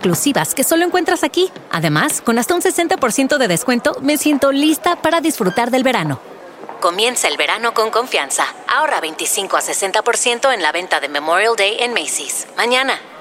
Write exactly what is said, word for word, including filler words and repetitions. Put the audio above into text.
exclusivas que solo encuentras aquí. Además, con hasta un sesenta por ciento de descuento, me siento lista para disfrutar del verano. Comienza el verano con confianza. Ahorra veinticinco a sesenta por ciento en la venta de Memorial Day en Macy's. Mañana.